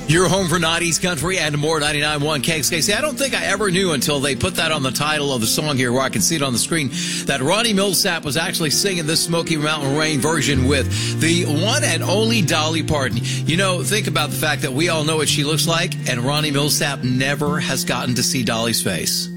Your home for 90s country and more. 99.1 KXKC. I don't think I ever knew until they put that on the title of the song here, where I can see it on the screen, that Ronnie Milsap was actually singing this Smoky Mountain Rain version with the one and only Dolly Parton. You know, think about the fact that we all know what she looks like, and Ronnie Milsap never has gotten to see Dolly's face.